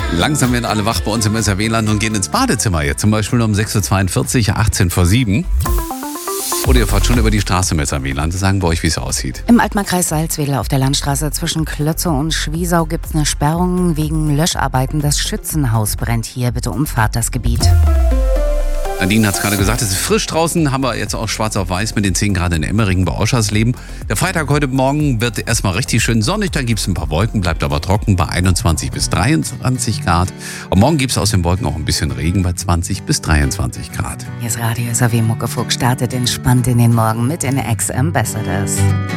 Langsam werden alle wach bei uns im SRW-Land und gehen ins Badezimmer. Jetzt zum Beispiel um 6.42 Uhr, 18 vor 7. Oder ihr fahrt schon über die Straße im SRW-Land. Sagen wir euch, wie es aussieht. Im Altmarkkreis Salzwedel auf der Landstraße zwischen Klötze und Schwiesau gibt es eine Sperrung wegen Löscharbeiten. Das Schützenhaus brennt hier. Bitte umfahrt das Gebiet. Nadine hat es gerade gesagt, es ist frisch draußen, haben wir jetzt auch schwarz auf weiß mit den 10 Grad in Emmeringen bei Oschersleben. Der Freitag heute Morgen wird erstmal richtig schön sonnig, dann gibt es ein paar Wolken, bleibt aber trocken bei 21 bis 23 Grad. Und morgen gibt es aus den Wolken auch ein bisschen Regen bei 20 bis 23 Grad. Hier ist Radio SRW Muckefuck, startet entspannt in den Morgen mit den Ex-Ambassadors.